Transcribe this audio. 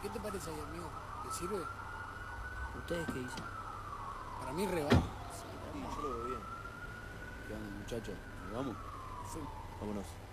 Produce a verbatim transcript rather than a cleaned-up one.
¿Qué te parece ahí, amigo? ¿Te sirve? ¿Ustedes qué dicen? Para mí re va. Sí, yo lo veo bien. ¿Qué onda, muchachos? ¿Nos vamos? Fuimos. Vámonos.